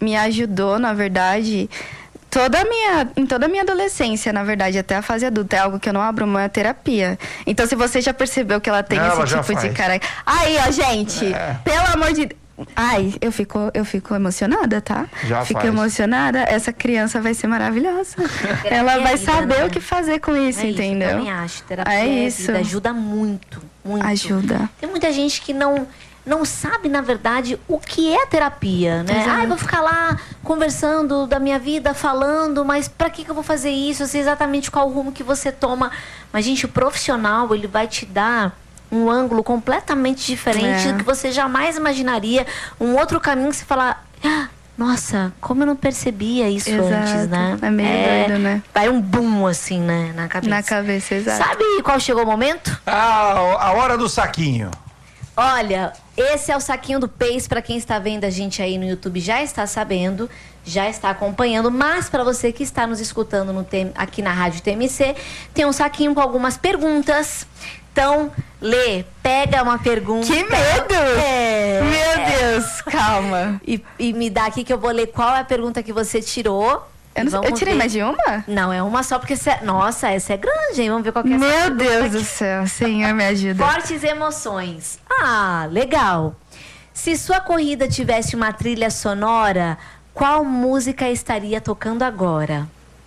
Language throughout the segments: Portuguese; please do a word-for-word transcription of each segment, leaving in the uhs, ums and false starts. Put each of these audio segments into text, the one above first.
me ajudou, na verdade, toda a minha, em toda a minha adolescência, na verdade, até a fase adulta. É algo que eu não abro mão, é terapia. Então, se você já percebeu que ela tem Não, esse ela já tipo de faz. cara... Aí, ó, gente, É. pelo amor de Deus... Ai, eu fico, eu fico emocionada, tá? Já Fico faz. emocionada. Essa criança vai ser maravilhosa. Ela vai saber o que fazer com isso, É isso, eu entendeu? também acho. Terapia É é isso. vida, ajuda muito, muito. Ajuda. Tem muita gente que não, não sabe, na verdade, o que é terapia, né? Exato. Ah, eu vou ficar lá conversando da minha vida, falando, mas pra que, que eu vou fazer isso? Eu sei exatamente qual o rumo que você toma. Mas, gente, o profissional, ele vai te dar um ângulo completamente diferente É. do que você jamais imaginaria. Um outro caminho que você fala... "Ah, nossa, como eu não percebia isso Exato. antes, né?" É meio doido, né? Vai um boom, assim, né? Na cabeça. Na cabeça, exato. Sabe qual chegou o momento? Ah, a hora do saquinho. Olha, esse é o saquinho do Pace. Para quem está vendo a gente aí no YouTube já está sabendo, já está acompanhando. Mas para você que está nos escutando no T- aqui na Rádio T M C, tem um saquinho com algumas perguntas. Então, Lê, pega uma pergunta. Que medo! É. Meu Deus, calma. E, e me dá aqui que eu vou ler qual é a pergunta que você tirou. Eu, não sei- eu Vamos tirei ver. mais de uma? Não, é uma só, porque... Essa... Nossa, essa é grande, hein? Vamos ver qual que é essa Meu pergunta Deus aqui. do céu, Senhor, me ajuda. Fortes emoções. Ah, legal. Se sua corrida tivesse uma trilha sonora, qual música estaria tocando agora?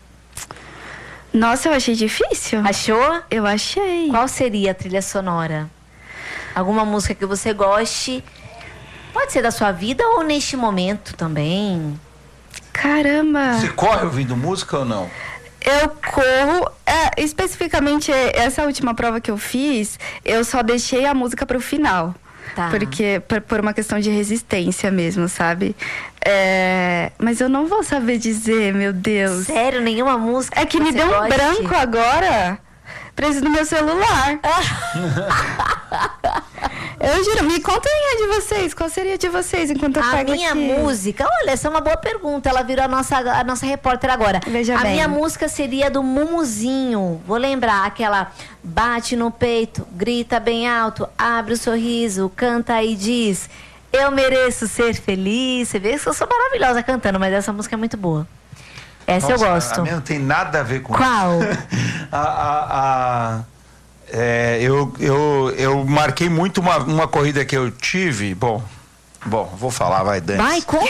Nossa, eu achei difícil. Achou? Eu achei. Qual seria a trilha sonora? Alguma música que você goste? Pode ser da sua vida ou neste momento também. Caramba. Você corre ouvindo música ou não? Eu corro, é, especificamente essa última prova que eu fiz, eu só deixei a música pro final. Tá. Porque, por, por uma questão de resistência mesmo, sabe? É, mas eu não vou saber dizer, meu Deus. Sério, nenhuma música? É que me você deu um goste? branco agora. Preciso do meu celular. Eu juro, me contem a de vocês. Qual seria a de vocês enquanto eu A pego minha aqui? música, olha, essa é uma boa pergunta. Ela virou a nossa, a nossa repórter agora. Veja a bem. minha música seria do Mumuzinho. Vou lembrar aquela: bate no peito, grita bem alto, abre o sorriso, canta e diz: eu mereço ser feliz. Você vê que eu sou maravilhosa cantando, mas essa música é muito boa. Essa Nossa, eu gosto. A minha não tem nada a ver com Qual? isso. a, a, a, é, eu, eu, eu marquei muito uma, uma corrida que eu tive. Bom, bom, vou falar, vai, Dani. Vai, conta!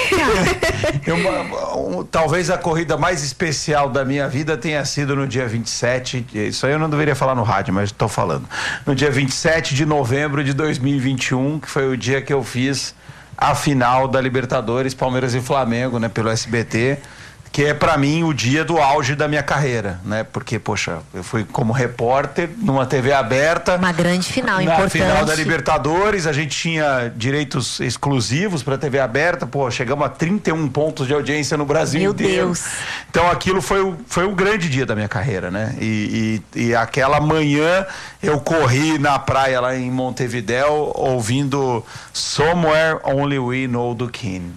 Eu, um, talvez a corrida mais especial da minha vida tenha sido no dia vinte e sete. Isso aí eu não deveria falar no rádio, mas estou falando. No dia vinte e sete de novembro de dois mil e vinte e um, que foi o dia que eu fiz a final da Libertadores, Palmeiras e Flamengo, né, pelo S B T. Que é pra mim o dia do auge da minha carreira, né? Porque, poxa, eu fui como repórter numa T V aberta. Uma grande final, na importante. final da Libertadores, a gente tinha direitos exclusivos pra T V aberta. Pô, chegamos a trinta e um pontos de audiência no Brasil Meu inteiro. Deus. Então aquilo foi, o- foi um grande dia da minha carreira, né? E, e, e aquela manhã eu corri na praia lá em Montevidéu ouvindo Somewhere Only We Know do King.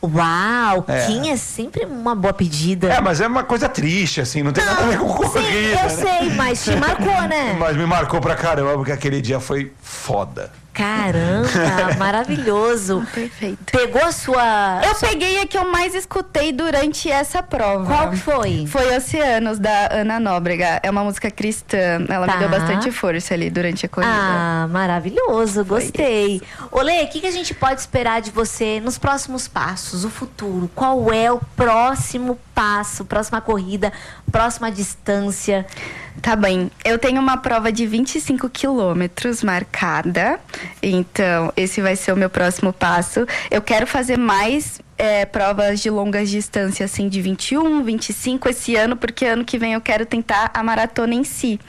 Uau, É. Kim é sempre uma boa pedida. É, mas é uma coisa triste, assim, não tem nada a ver com corrida. Sim, eu né? sei, mas te marcou, né? Mas me marcou pra caramba, porque aquele dia foi foda. Caramba, maravilhoso. Perfeito. Pegou a sua... Eu peguei a que eu mais escutei durante essa prova. Qual que foi? Foi Oceanos, da Ana Nóbrega. É uma música cristã. Ela Tá. me deu bastante força ali durante a corrida. Ah, maravilhoso, gostei. Olê, o que, que a gente pode esperar de você nos próximos passos, o futuro? Qual é o próximo passo, próxima corrida, próxima distância? Tá bem. Eu tenho uma prova de vinte e cinco quilômetros marcada. Então, esse vai ser o meu próximo passo. Eu quero fazer mais é, provas de longas distâncias, assim, de vinte e um, vinte e cinco esse ano, porque ano que vem eu quero tentar a maratona em si.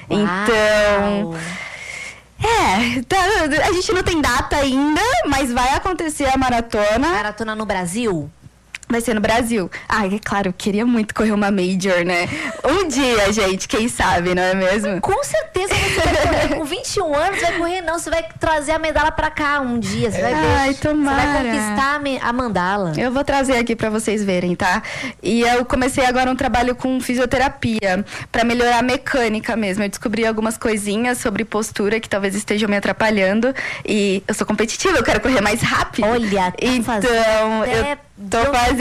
Então... Uau. É, tá, a gente não tem data ainda, mas vai acontecer a maratona. Maratona no Brasil? Vai ser no Brasil. Ai, é claro, eu queria muito correr uma Major, né? Um dia, gente, quem sabe, não é mesmo? Com certeza você vai correr. Com vinte e um anos, vai correr não. Você vai trazer a medalha pra cá um dia. Você vai ver. Ai, Você tomara. vai conquistar a me- a mandala. Eu vou trazer aqui pra vocês verem, tá? E eu comecei agora um trabalho com fisioterapia pra melhorar a mecânica mesmo. Eu descobri algumas coisinhas sobre postura que talvez estejam me atrapalhando. E eu sou competitiva, eu quero correr mais rápido. Olha, tá então fazendo eu até tô fazendo